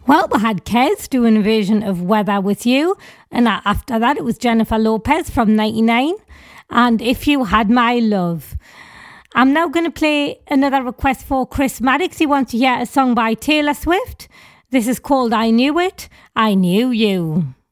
Well, we had Kez doing a version of Weather With You. And after that, it was Jennifer Lopez from 99. And If You Had My Love. I'm now going to play another request for Chris Maddox. He wants to hear a song by Taylor Swift. This is called I Knew It, I Knew You.